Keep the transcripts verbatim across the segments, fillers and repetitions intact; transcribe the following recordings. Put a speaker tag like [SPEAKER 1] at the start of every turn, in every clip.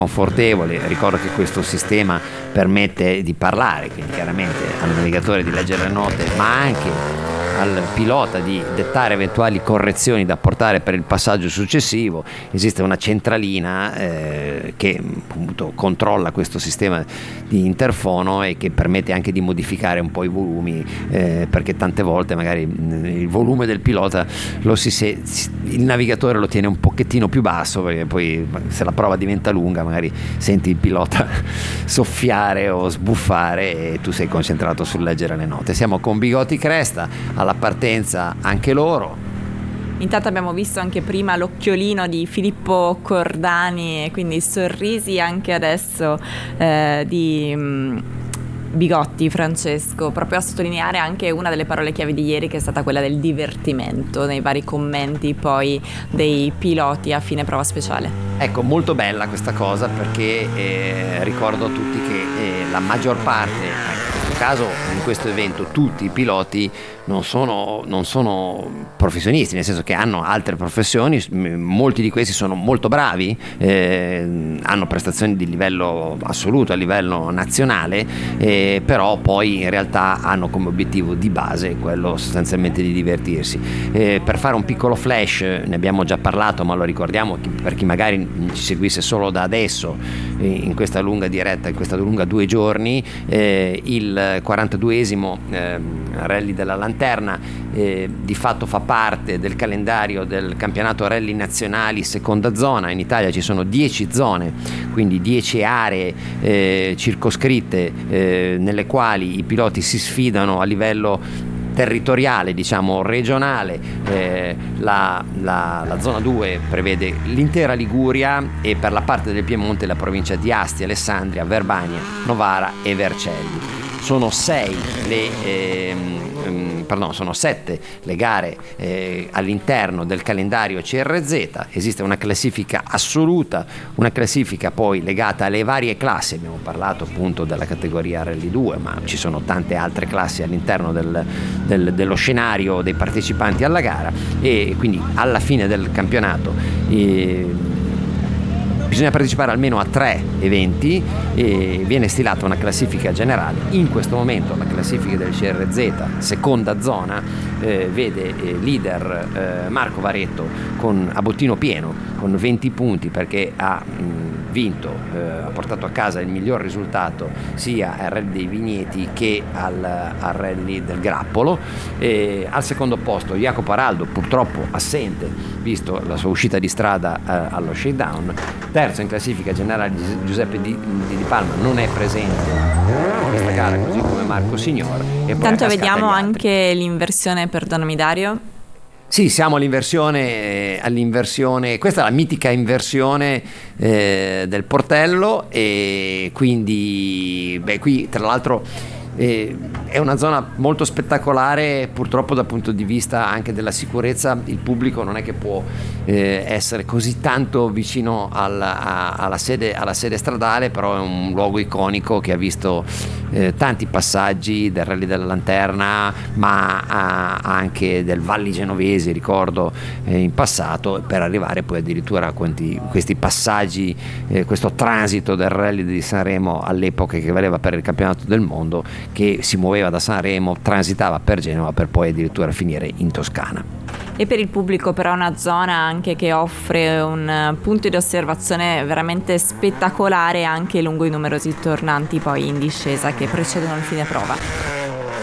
[SPEAKER 1] confortevoli. Ricordo che questo sistema permette di parlare, quindi chiaramente al navigatore di leggere le note, ma anche al pilota di dettare eventuali correzioni da apportare per il passaggio successivo. Esiste una centralina eh, che appunto controlla questo sistema di interfono e che permette anche di modificare un po' i volumi, eh, perché tante volte magari il volume del pilota lo si se, il navigatore lo tiene un pochettino più basso, perché poi se la prova diventa lunga magari senti il pilota soffiare o sbuffare e tu sei concentrato sul leggere le note. Siamo con Bigotti Cresta, alla partenza anche loro.
[SPEAKER 2] Intanto abbiamo visto anche prima l'occhiolino di Filippo Cordani e quindi sorrisi anche adesso eh, di mh, Bigotti, Francesco, proprio a sottolineare anche una delle parole chiave di ieri, che è stata quella del divertimento nei vari commenti poi dei piloti a fine prova speciale.
[SPEAKER 1] Ecco, molto bella questa cosa, perché eh, ricordo a tutti che eh, la maggior parte, in questo caso in questo evento tutti i piloti non sono, non sono professionisti, nel senso che hanno altre professioni. Molti di questi sono molto bravi, eh, hanno prestazioni di livello assoluto, a livello nazionale, eh, però poi in realtà hanno come obiettivo di base quello sostanzialmente di divertirsi. Eh, per fare un piccolo flash, ne abbiamo già parlato, ma lo ricordiamo per chi magari ci seguisse solo da adesso, eh, in questa lunga diretta, in questa lunga due giorni, eh, il quarantaduesimo eh, rally della Lanterna eh, di fatto fa parte del calendario del campionato rally nazionali seconda zona. In Italia ci sono dieci zone, quindi dieci aree eh, circoscritte eh, nelle quali i piloti si sfidano a livello territoriale, diciamo regionale. Eh, la, la, la zona due prevede l'intera Liguria e per la parte del Piemonte la provincia di Asti, Alessandria, Verbania, Novara e Vercelli. Sono sei le ehm, pardon, sono sette le gare eh, all'interno del calendario C R Z. Esiste una classifica assoluta, una classifica poi legata alle varie classi. Abbiamo parlato appunto della categoria Rally due, ma ci sono tante altre classi all'interno del, del, dello scenario dei partecipanti alla gara, e quindi alla fine del campionato eh, bisogna partecipare almeno a tre eventi e viene stilata una classifica generale. In questo momento la classifica del C R Z seconda zona eh, vede eh, leader eh, Marco Varetto con a bottino pieno con venti punti, perché ha mh, vinto, eh, ha portato a casa il miglior risultato sia al rally dei Vigneti che al, al rally del Grappolo. E al secondo posto Jacopo Araldo, purtroppo assente visto la sua uscita di strada eh, allo shakedown. Terzo in classifica generale Giuseppe Di, Di, Di Palma, non è presente in questa gara, così come Marco Signor. E
[SPEAKER 2] Intanto vediamo anche l'inversione, perdonami Dario.
[SPEAKER 1] Sì, siamo all'inversione, all'inversione, questa è la mitica inversione eh, del portello, e quindi beh, qui tra l'altro eh, è una zona molto spettacolare. Purtroppo dal punto di vista anche della sicurezza il pubblico non è che può eh, essere così tanto vicino alla, a, alla, sede, alla sede stradale, però è un luogo iconico che ha visto eh, tanti passaggi del Rally della Lanterna, ma a, anche del Valli Genovesi, ricordo eh, in passato, per arrivare poi addirittura a quanti, questi passaggi, eh, questo transito del Rally di Sanremo all'epoca, che valeva per il campionato del mondo, che si muoveva da Sanremo, transitava per Genova per poi addirittura finire in Toscana.
[SPEAKER 2] E per il pubblico però è una zona anche che offre un punto di osservazione veramente spettacolare anche lungo i numerosi tornanti poi in discesa che precedono il fine prova.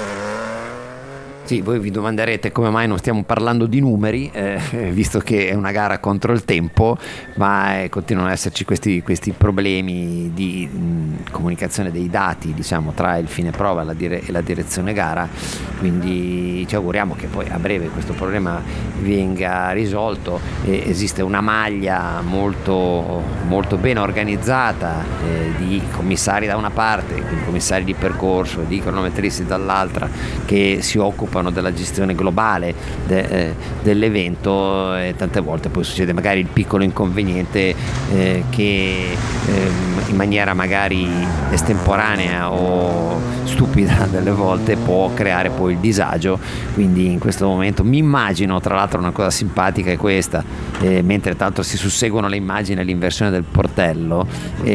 [SPEAKER 1] Sì, voi vi domanderete come mai non stiamo parlando di numeri, eh, visto che è una gara contro il tempo, ma eh, continuano ad esserci questi, questi problemi di mh, comunicazione dei dati, diciamo, tra il fine prova e la, dire- e la direzione gara, quindi ci auguriamo che poi a breve questo problema venga risolto. Eh, esiste una maglia molto, molto ben organizzata eh, di commissari da una parte, quindi commissari di percorso e di cronometristi dall'altra, che si occupano della gestione globale de, eh, dell'evento, e tante volte poi succede magari il piccolo inconveniente eh, che eh, in maniera magari estemporanea o stupida delle volte può creare poi il disagio. Quindi in questo momento mi immagino, tra l'altro una cosa simpatica è questa, eh, mentre tanto si susseguono le immagini all'inversione del portello, eh,